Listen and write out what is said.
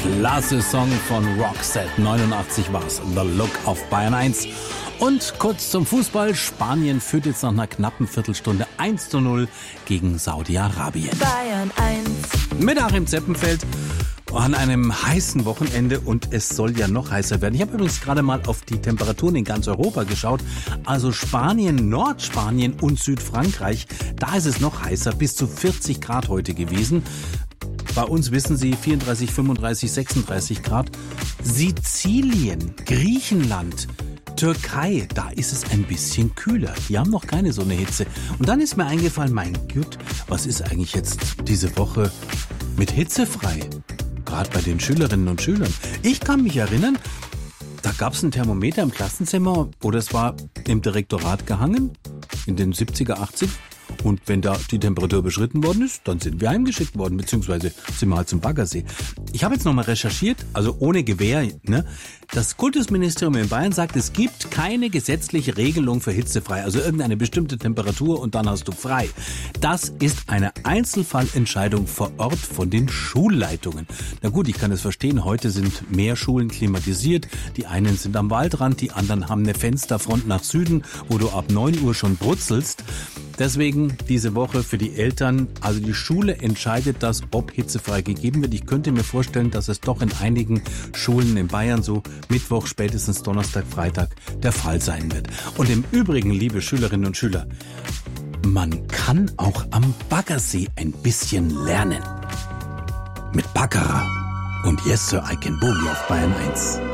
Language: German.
Klasse Song von Roxette. 89 war's. The Look auf Bayern 1. Und kurz zum Fußball. Spanien führt jetzt nach einer knappen Viertelstunde 1:0 gegen Saudi-Arabien. Bayern 1. Mit Achim Zeppenfeld an einem heißen Wochenende, und es soll ja noch heißer werden. Ich habe übrigens gerade mal auf die Temperaturen in ganz Europa geschaut. Also Spanien, Nordspanien und Südfrankreich, da ist es noch heißer, bis zu 40 Grad heute gewesen. Bei uns wissen Sie 34, 35, 36 Grad. Sizilien, Griechenland, Türkei, da ist es ein bisschen kühler. Die haben noch keine so eine Hitze. Und dann ist mir eingefallen, mein Gott, was ist eigentlich jetzt diese Woche mit hitzefrei? Gerade bei den Schülerinnen und Schülern. Ich kann mich erinnern, da gab es ein Thermometer im Klassenzimmer oder es war im Direktorat gehangen in den 70er, 80er. Und wenn da die Temperatur überschritten worden ist, dann sind wir heimgeschickt worden, beziehungsweise sind wir halt zum Baggersee. Ich habe jetzt nochmal recherchiert, also ohne Gewehr, ne? Das Kultusministerium in Bayern sagt, es gibt keine gesetzliche Regelung für hitzefrei, also irgendeine bestimmte Temperatur und dann hast du frei. Das ist eine Einzelfallentscheidung vor Ort von den Schulleitungen. Na gut, ich kann es verstehen, heute sind mehr Schulen klimatisiert. Die einen sind am Waldrand, die anderen haben eine Fensterfront nach Süden, wo du ab 9 Uhr schon brutzelst. Deswegen diese Woche für die Eltern, also die Schule entscheidet das, ob hitzefrei gegeben wird. Ich könnte mir vorstellen, dass es doch in einigen Schulen in Bayern so Mittwoch, spätestens Donnerstag, Freitag der Fall sein wird. Und im Übrigen, liebe Schülerinnen und Schüler, man kann auch am Baggersee ein bisschen lernen. Mit Baccarat und Yes Sir, I Can Boogie auf Bayern 1.